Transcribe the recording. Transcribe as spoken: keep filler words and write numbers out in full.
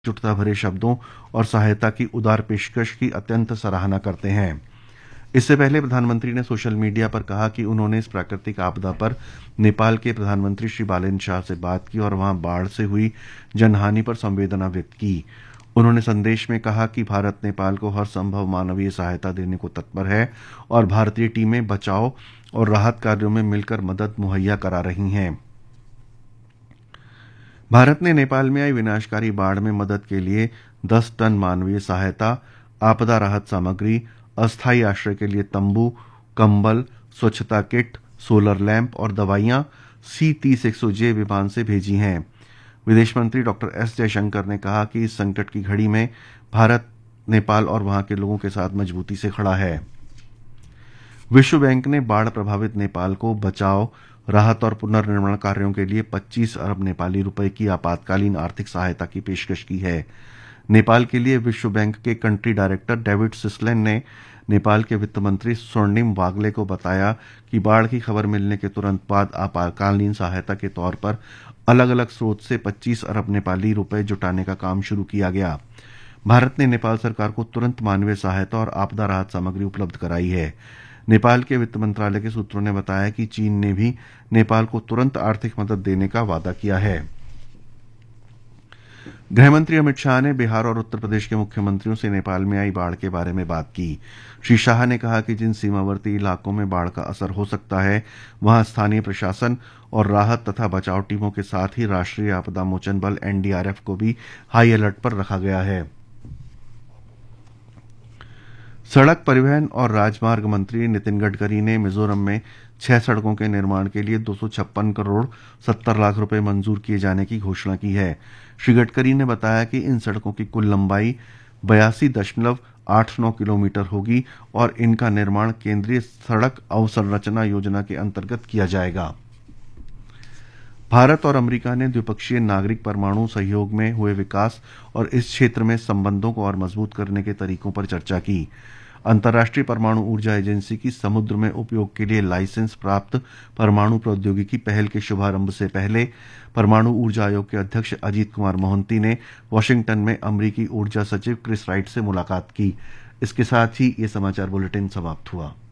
जुटता भरे शब्दों और सहायता की उदार पेशकश की अत्यंत सराहना करते हैं। इससे पहले प्रधानमंत्री ने सोशल मीडिया पर कहा कि उन्होंने इस प्राकृतिक आपदा पर नेपाल के प्रधानमंत्री श्री बालेन शाह से बात की और वहां बाढ़ से हुई जनहानि पर संवेदना व्यक्त की। उन्होंने संदेश में कहा कि भारत नेपाल को हर संभव मानवीय सहायता देने को तत्पर है और भारतीय टीमें बचाव और राहत कार्यों में मिलकर मदद मुहैया करा रही हैं। भारत ने नेपाल में आई विनाशकारी बाढ़ में मदद के लिए दस टन मानवीय सहायता, आपदा राहत सामग्री, अस्थायी आश्रय के लिए तंबू, कंबल, स्वच्छता किट, सोलर लैंप और दवाइयां सी तीस एक सौ जे विमान से भेजी हैं। विदेश मंत्री डॉक्टर एस जयशंकर ने कहा कि इस संकट की घड़ी में भारत नेपाल और वहां के लोगों के साथ मजबूती से खड़ा है। विश्व बैंक ने बाढ़ प्रभावित नेपाल को बचाव, राहत और पुनर्निर्माण कार्यों के लिए पच्चीस अरब नेपाली रुपए की आपातकालीन आर्थिक सहायता की पेशकश की है। नेपाल के लिए विश्व बैंक के कंट्री डायरेक्टर डेविड सिस्लेन ने नेपाल के वित्त मंत्री स्वर्णिम वागले को बताया कि बाढ़ की खबर मिलने के तुरंत बाद आपातकालीन सहायता के तौर पर अलग अलग स्रोत से पच्चीस अरब नेपाली रुपए जुटाने का काम शुरू किया गया। भारत ने नेपाल सरकार को तुरंत मानवीय सहायता और आपदा राहत सामग्री उपलब्ध कराई है। नेपाल के वित्त मंत्रालय के सूत्रों ने बताया कि चीन ने भी नेपाल को तुरंत आर्थिक मदद देने का वादा किया है। गृहमंत्री अमित शाह ने बिहार और उत्तर प्रदेश के मुख्यमंत्रियों से नेपाल में आई बाढ़ के बारे में बात की। श्री शाह ने कहा कि जिन सीमावर्ती इलाकों में बाढ़ का असर हो सकता है, वहां स्थानीय प्रशासन और राहत तथा बचाव टीमों के साथ ही राष्ट्रीय आपदा मोचन बल एन डी आर एफ को भी हाई अलर्ट पर रखा गया है। सड़क परिवहन और राजमार्ग मंत्री नितिन गडकरी ने मिजोरम में छह सड़कों के निर्माण के लिए दो सौ छप्पन करोड़ सत्तर लाख रुपए मंजूर किए जाने की घोषणा की है। श्री गडकरी ने बताया कि इन सड़कों की कुल लंबाई बयासी दशमलव आठ नौ किलोमीटर होगी और इनका निर्माण केंद्रीय सड़क अवसंरचना योजना के अंतर्गत किया जाएगा। भारत और अमेरिका ने द्विपक्षीय नागरिक परमाणु सहयोग में हुए विकास और इस क्षेत्र में संबंधों को और मजबूत करने के तरीकों पर चर्चा की। अंतर्राष्ट्रीय परमाणु ऊर्जा एजेंसी की समुद्र में उपयोग के लिए लाइसेंस प्राप्त परमाणु प्रौद्योगिकी पहल के शुभारंभ से पहले परमाणु ऊर्जा आयोग के अध्यक्ष अजीत कुमार मोहंती ने वाशिंगटन में अमेरिकी ऊर्जा सचिव क्रिस राइट से मुलाकात की। इसके साथ ही ये समाचार बुलेटिन समाप्त हुआ।